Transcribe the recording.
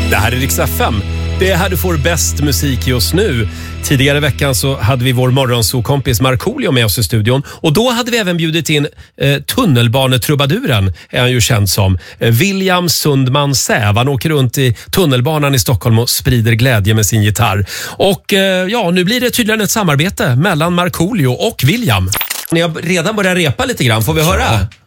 Det här är Rix FM. Det är här du får bäst musik just nu. Tidigare i veckan så hade vi vår morgonsokompis Markoolio med oss i studion. Och då hade vi även bjudit in tunnelbanetrubaduren, är han ju känd som. William Sundman Säv. Han åker runt i tunnelbanan i Stockholm och sprider glädje med sin gitarr. Och nu blir det tydligen ett samarbete mellan Markoolio och William. Ni har redan börjat repa lite grann, får vi höra?